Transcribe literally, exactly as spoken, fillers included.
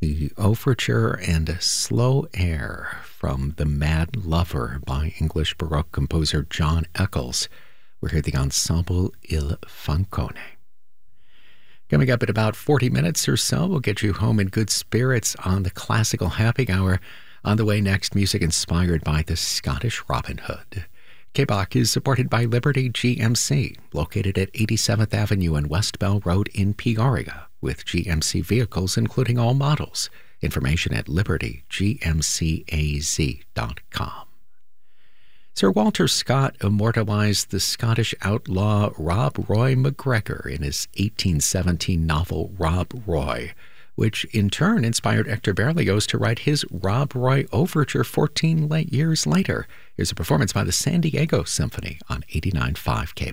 The Overture and Slow Air from The Mad Lover by English Baroque composer John Eccles. We're here at the Ensemble Il Fancone. Coming up in about forty minutes or so, we'll get you home in good spirits on the Classical Happy Hour. On the way next, music inspired by the Scottish Robin Hood. K B O C is supported by Liberty G M C, located at eighty-seventh Avenue and West Bell Road in Peoria, with G M C vehicles including all models. Information at liberty g m c a z dot com. Sir Walter Scott immortalized the Scottish outlaw Rob Roy MacGregor in his eighteen seventeen novel Rob Roy, which in turn inspired Hector Berlioz to write his Rob Roy Overture fourteen years later. Here's a performance by the San Diego Symphony on eighty-nine point five K B O C.